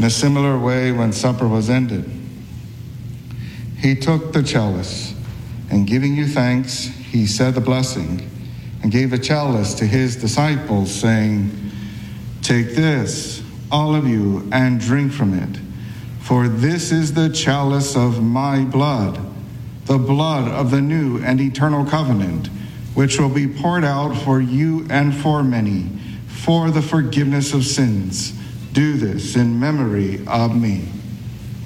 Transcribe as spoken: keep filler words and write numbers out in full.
In a similar way, when supper was ended, he took the chalice, and giving you thanks, he said the blessing, and gave the chalice to his disciples, saying, "Take this, all of you, and drink from it, for this is the chalice of my blood, the blood of the new and eternal covenant, which will be poured out for you and for many, for the forgiveness of sins. Do this in memory of me."